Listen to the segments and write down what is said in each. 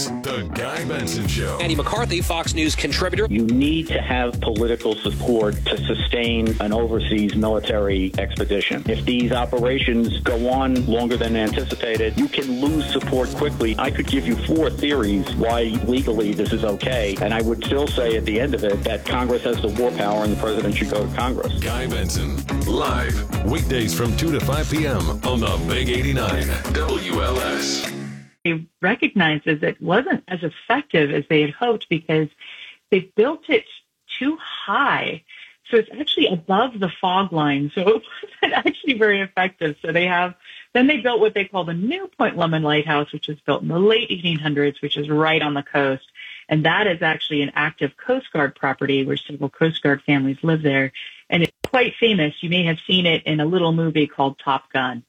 The Guy Benson Show. Andy McCarthy, Fox News contributor. You need to have political support to sustain an overseas military expedition. If these operations go on longer than anticipated, you can lose support quickly. I could give you 4 theories why legally this is okay, and I would still say at the end of it that Congress has the war power and the president should go to Congress. Guy Benson, live, weekdays from 2 to 5 p.m. on the Big 89, WLS. They recognized is it wasn't as effective as they had hoped because they built it too high. So it's actually above the fog line. So it wasn't actually very effective. So then they built what they call the new Point Lemmon Lighthouse, which was built in the late 1800s, which is right on the coast. And that is actually an active Coast Guard property where several Coast Guard families live there. And it's quite famous. You may have seen it in a little movie called Top Gun.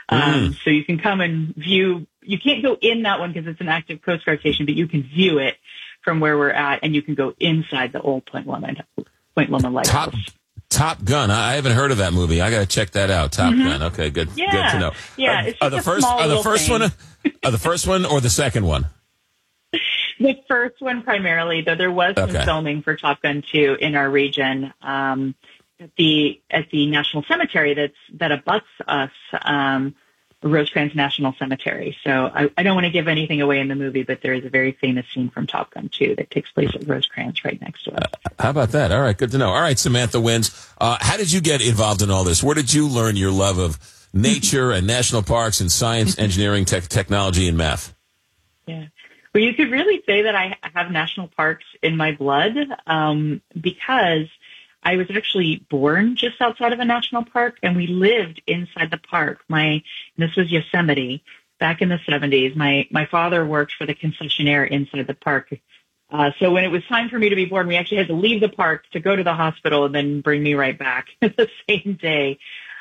So you can come and view. You can't go in that one because it's an active Coast Guard station, but you can view it from where we're at, and you can go inside the old Point Lemmon Lighthouse. Top Gun. I haven't heard of that movie. I got to check that out. Top Gun. Okay, good. Yeah. Good to know. Yeah, it's just the first one or the second one? The first one primarily, though there was some filming for Top Gun 2 in our region at the National Cemetery that abuts us, Rosecrans National Cemetery. So I don't want to give anything away in the movie, but there is a very famous scene from Top Gun 2 that takes place at Rosecrans right next to us. How about that? All right, good to know. All right, Samantha Wins, how did you get involved in all this? Where did you learn your love of nature and national parks and science, engineering, technology, and math? Yeah. Well, you could really say that I have national parks in my blood because I was actually born just outside of a national park, and we lived inside the park. This was Yosemite back in the 70s. My father worked for the concessionaire inside the park. So when it was time for me to be born, we actually had to leave the park to go to the hospital and then bring me right back the same day.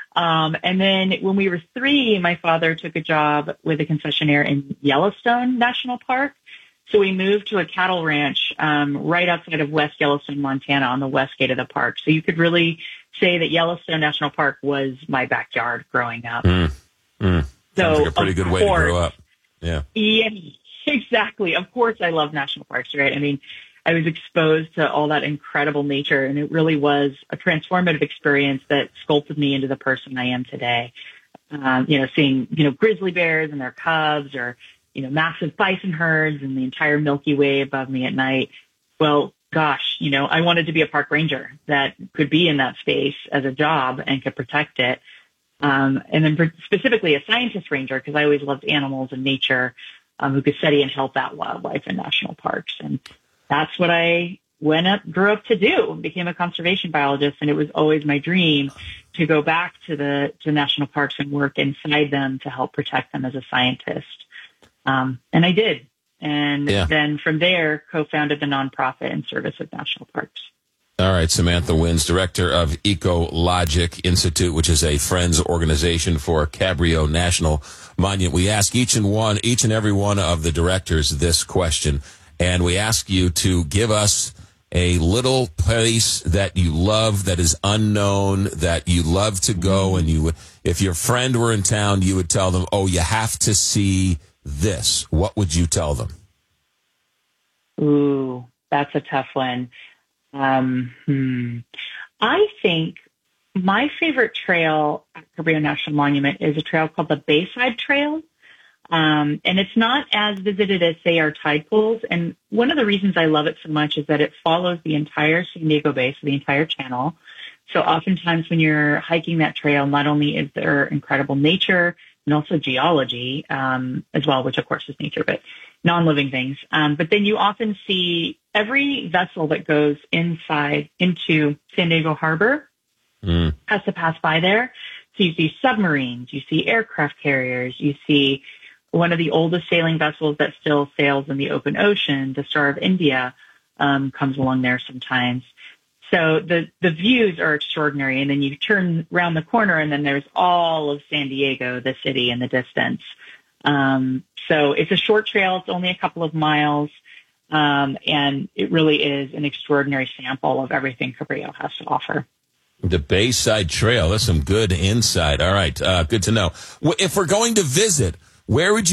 And then when we were 3, my father took a job with a concessionaire in Yellowstone National Park. So we moved to a cattle ranch right outside of West Yellowstone, Montana, on the west gate of the park. So you could really say that Yellowstone National Park was my backyard growing up. Sounds like a pretty good way to grow up. Yeah. Yeah, exactly. Of course I love national parks, right? I mean, I was exposed to all that incredible nature, and it really was a transformative experience that sculpted me into the person I am today. Seeing, grizzly bears and their cubs, or massive bison herds and the entire Milky Way above me at night. Well, gosh, I wanted to be a park ranger that could be in that space as a job and could protect it. And then specifically a scientist ranger, because I always loved animals and nature, who could study and help out wildlife in national parks. And that's what I grew up to do, became a conservation biologist. And it was always my dream to go back to national parks and work inside them to help protect them as a scientist. And I did. And then from there, co-founded the nonprofit in service of national parks. All right, Samantha Wins, director of Ecologic Institute, which is a friends organization for Cabrillo National Monument. We ask each and every one of the directors this question, and we ask you to give us a little place that you love, that is unknown, that you love to go, and if your friend were in town, you would tell them, "Oh, you have to see this." What would you tell them? Ooh, that's a tough one. I think my favorite trail at Cabrillo National Monument is a trail called the Bayside Trail. And it's not as visited as, say, our tide pools. And one of the reasons I love it so much is that it follows the entire San Diego Bay, so the entire channel. So oftentimes when you're hiking that trail, not only is there incredible nature and also geology as well, which of course is nature, but non-living things. But then you often see every vessel that goes inside into San Diego Harbor has to pass by there. So you see submarines, you see aircraft carriers, you see one of the oldest sailing vessels that still sails in the open ocean, the Star of India, comes along there sometimes. So the views are extraordinary. And then you turn around the corner and then there's all of San Diego, the city in the distance. So it's a short trail. It's only a couple of miles. And it really is an extraordinary sample of everything Cabrillo has to offer. The Bayside Trail. That's some good insight. All right. Good to know. If we're going to visit, where would you